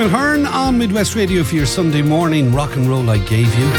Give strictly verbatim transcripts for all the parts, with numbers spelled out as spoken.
Niall Hearn on Midwest Radio for your Sunday morning rock and roll I gave you.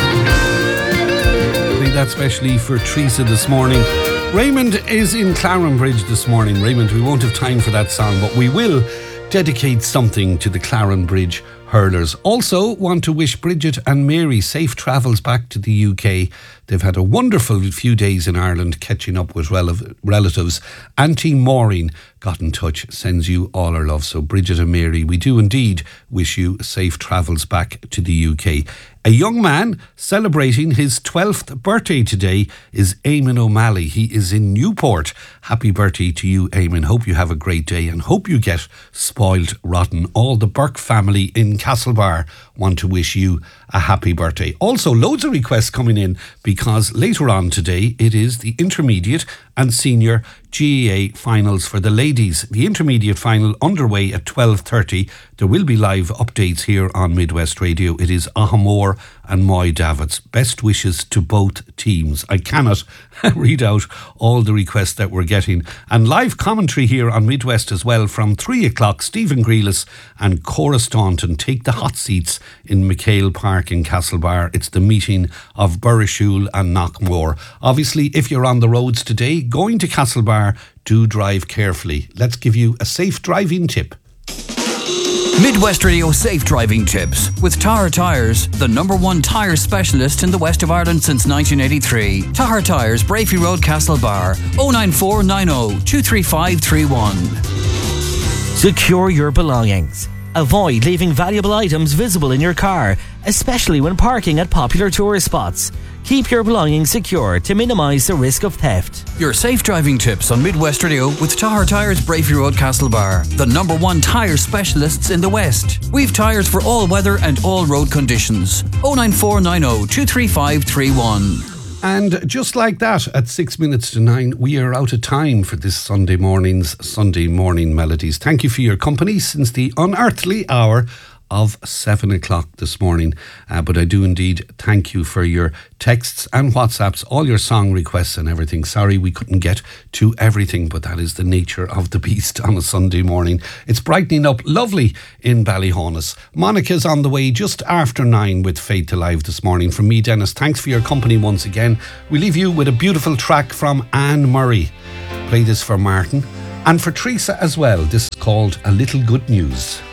Played that specially for Teresa this morning. Raymond is in Clarenbridge this morning. Raymond, we won't have time for that song, but we will dedicate something to the Clarenbridge hurlers. Also want to wish Bridget and Mary safe travels back to the U K. They've had a wonderful few days in Ireland catching up with rel- relatives. Auntie Maureen got in touch, sends you all her love. So Bridget and Mary, we do indeed wish you safe travels back to the U K. A young man celebrating his twelfth birthday today is Eamon O'Malley. He is in Newport. Happy birthday to you, Eamon. Hope you have a great day and hope you get spoiled rotten. All the Burke family in Castlebar want to wish you a happy birthday. Also, loads of requests coming in because later on today it is the intermediate and senior G A A finals for the ladies. The intermediate final underway at twelve thirty. There will be live updates here on Midwest Radio. It is Ahamore and Moy Davits. Best wishes to both teams. I cannot read out all the requests that we're getting. And live commentary here on Midwest as well from three o'clock. Stephen Grealis and Cora Staunton take the hot seats in McHale Park in Castlebar. It's the meeting of Burrishoole and Knockmore. Obviously, if you're on the roads today, going to Castlebar, do drive carefully. Let's give you a safe driving tip. Midwest Radio Safe Driving Tips with Tahar Tyres, the number one tyre specialist in the west of Ireland since nineteen eighty-three. Tahar Tyres, Brafey Road, Castlebar, oh nine four nine oh two three five three one. Secure your belongings. Avoid leaving valuable items visible in your car, especially when parking at popular tourist spots. Keep your belongings secure to minimise the risk of theft. Your safe driving tips on Midwest Radio with Tahar Tyres, Brafey Road, Castlebar, the number one tyre specialists in the West. We've tyres for all weather and all road conditions. oh nine four nine oh two three five three one. And just like that, at six minutes to nine, we are out of time for this Sunday morning's Sunday Morning Melodies. Thank you for your company since the unearthly hour of seven o'clock this morning. Uh, but I do indeed thank you for your texts and WhatsApps, all your song requests and everything. Sorry we couldn't get to everything, but that is the nature of the beast on a Sunday morning. It's brightening up lovely in Ballyhonus. Monica's on the way just after nine with Faith Alive this morning. From me, Dennis, thanks for your company once again. We leave you with a beautiful track from Anne Murray. Play this for Martin and for Teresa as well. This is called A Little Good News.